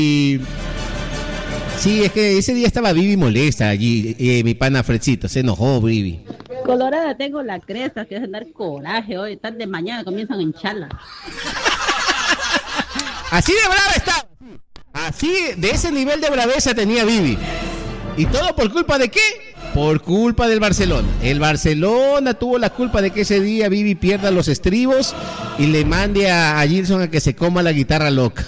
Sí, es que ese día estaba Vivi molesta allí, mi pana Fredcito, se enojó Vivi. Colorada tengo la cresta, que es andar coraje hoy, tan de mañana comienzan a hincharla. Así de brava estaba. Así, de ese nivel de braveza tenía Vivi. ¿Y todo por culpa de qué? Por culpa del Barcelona. El Barcelona tuvo la culpa de que ese día Vivi pierda los estribos y le mande a Gilson a que se coma la guitarra loca.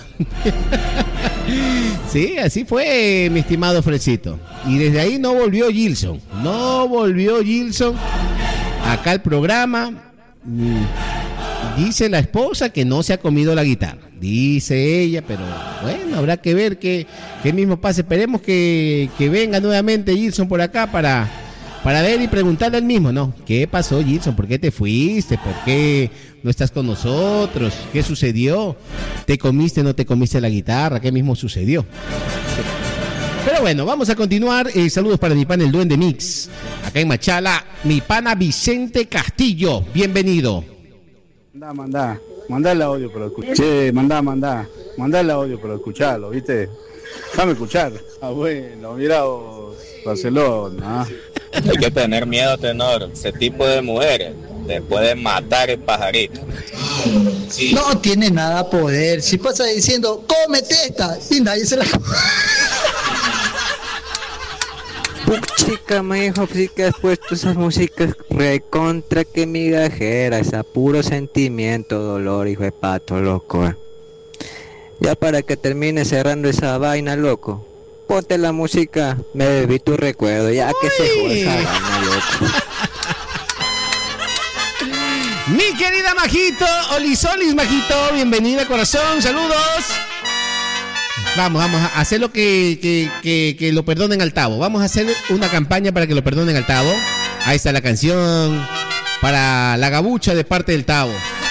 Sí, así fue, mi estimado Fredcito. Y desde ahí no volvió Gilson. No volvió Gilson acá al programa. Dice la esposa que no se ha comido la guitarra. Dice ella, pero bueno, habrá que ver qué mismo pasa. Esperemos que venga nuevamente Gilson por acá para ver y preguntarle al mismo, ¿no? ¿Qué pasó, Gilson? ¿Por qué te fuiste? ¿Por qué no estás con nosotros? ¿Qué sucedió? ¿Te comiste o no te comiste la guitarra? ¿Qué mismo sucedió? Pero bueno, vamos a continuar. Saludos para mi pana el Duende Mix. Acá en Machala, mi pana Vicente Castillo. Bienvenido. Mandá el audio para escuchar. Che, mandá el audio para escucharlo, ¿viste? Déjame escuchar. Ah, bueno, mira vos, Barcelona. Hay que tener miedo, tenor. Ese tipo de mujeres te pueden matar el pajarito. Sí. No tiene nada poder. Si pasa diciendo, cómete esta, y nadie se la come. Chica, me dijo, sí que has puesto esas músicas recontra que migajeras, a puro sentimiento, dolor, hijo de pato, loco. Ya para que termine cerrando esa vaina, loco, ponte la música, me bebí tu recuerdo, ya que se joda esa vaina, loco. Mi querida Majito, Olisolis Majito, bienvenida corazón, saludos. Vamos a hacer lo que lo perdonen al Tavo. Vamos a hacer una campaña para que lo perdonen al Tavo. Ahí está la canción para la gabucha de parte del Tavo.